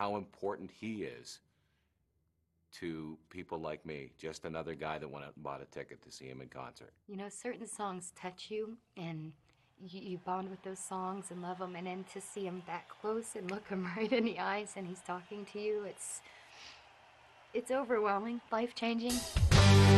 how important he is to people like me, just another guy that went out and bought a ticket to see him in concert. You know, certain songs touch you, and you bond with those songs and love them, and then to see him that close and look him right in the eyes and he's talking to you, it's overwhelming, life-changing.